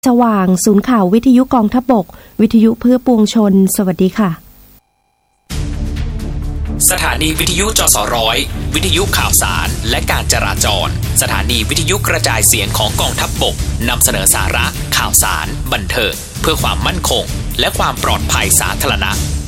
สว่างศูนย์ข่าววิทยุกองทัพบกวิทยุเพื่อปวงชนสวัสดีค่ะสถานีวิทยุจสร้อยวิทยุข่าวสารและการจราจรสถานีวิทยุกระจายเสียงของกองทัพบกนำเสนอสาระข่าวสารบันเทิงเพื่อความมั่นคงและความปลอดภัยสาธารณะ